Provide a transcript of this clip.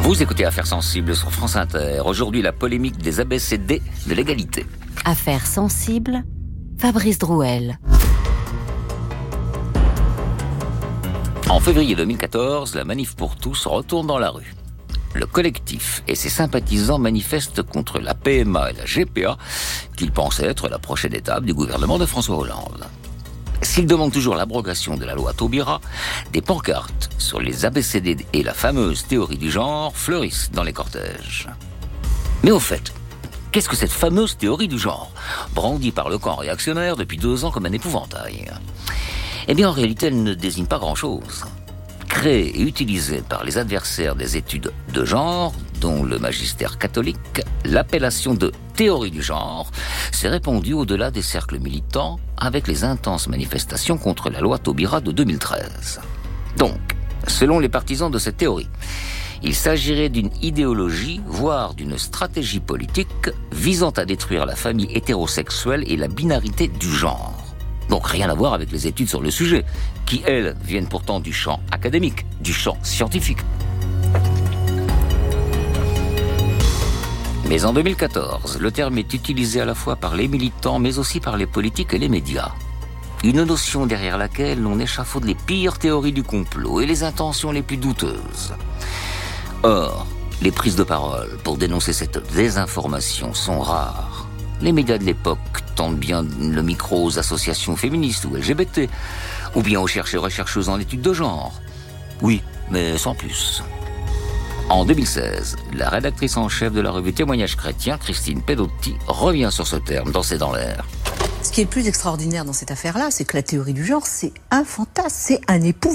Vous écoutez Affaires sensibles sur France Inter. Aujourd'hui, la polémique des ABCD de l'égalité. Affaires sensibles, Fabrice Drouel. En février 2014, la Manif pour tous retourne dans la rue. Le collectif et ses sympathisants manifestent contre la PMA et la GPA, qu'ils pensaient être la prochaine étape du gouvernement de François Hollande. S'ils demandent toujours l'abrogation de la loi Taubira, des pancartes sur les ABCD et la fameuse théorie du genre fleurissent dans les cortèges. Mais au fait, qu'est-ce que cette fameuse théorie du genre, brandie par le camp réactionnaire depuis 2 ans comme un épouvantail ? Eh bien, en réalité, elle ne désigne pas grand-chose. Créée et utilisée par les adversaires des études de genre, dont le magistère catholique, l'appellation de théorie du genre s'est répandue au-delà des cercles militants avec les intenses manifestations contre la loi Taubira de 2013. Donc, selon les partisans de cette théorie, il s'agirait d'une idéologie, voire d'une stratégie politique visant à détruire la famille hétérosexuelle et la binarité du genre. Donc rien à voir avec les études sur le sujet, qui, elles, viennent pourtant du champ académique, du champ scientifique. Mais en 2014, le terme est utilisé à la fois par les militants, mais aussi par les politiques et les médias. Une notion derrière laquelle l'on échafaude les pires théories du complot et les intentions les plus douteuses. Or, les prises de parole pour dénoncer cette désinformation sont rares. Les médias de l'époque tendent bien le micro aux associations féministes ou LGBT, ou bien aux chercheurs-rechercheuses en études de genre. Oui, mais sans plus. En 2016, la rédactrice en chef de la revue Témoignages chrétiens, Christine Pedotti, revient sur ce terme dans C'est dans l'air. Ce qui est le plus extraordinaire dans cette affaire-là, c'est que la théorie du genre, c'est un fantasme, c'est un épouvantable.